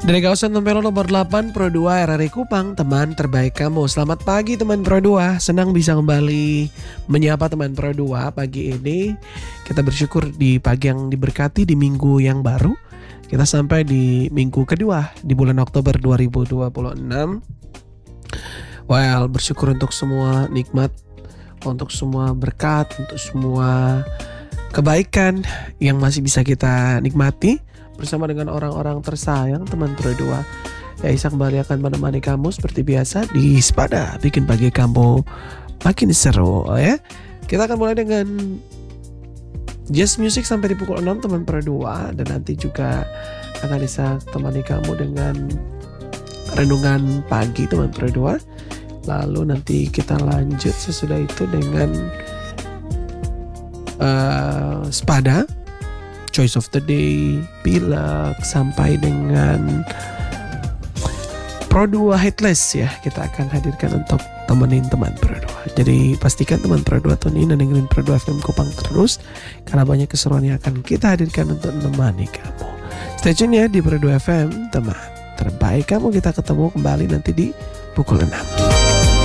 Dari kawasan Tempelo nomor 8 Pro 2 RRI Kupang, teman terbaik kamu. Selamat pagi teman Pro 2. Senang bisa kembali menyapa teman Pro 2 pagi ini. Kita bersyukur di pagi yang diberkati di minggu yang baru. Kita sampai di minggu kedua di bulan Oktober 2026. Well, bersyukur untuk semua nikmat, untuk semua berkat, untuk semua kebaikan yang masih bisa kita nikmati bersama dengan orang-orang tersayang teman Pro 2. Ya, Isa kembali akan menemani kamu seperti biasa di Sepada, bikin pagi kamu makin seru ya. Kita akan mulai dengan jazz music sampai di pukul 6 teman Pro 2, dan nanti juga akan Isa temani kamu dengan renungan pagi teman Pro 2. Lalu nanti kita lanjut sesudah itu dengan Sepada, Choice of the Day, Pilek, sampai dengan Pro 2 Headless ya. Kita akan hadirkan untuk temenin teman Pro 2. Jadi pastikan teman Pro 2 tune in dan dengerin Pro 2 FM Kupang terus, karena banyak keseruan yang akan kita hadirkan untuk menemani kamu. Stay tune ya di Pro 2 FM, teman terbaik kamu. Kita ketemu kembali nanti di pukul 6.